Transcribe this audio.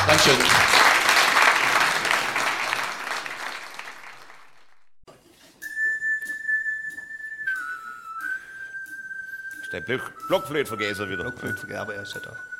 Dankeschön. Ist der Blockflöte vergessen wieder. Blockflöte vergessen, aber er ist ja da.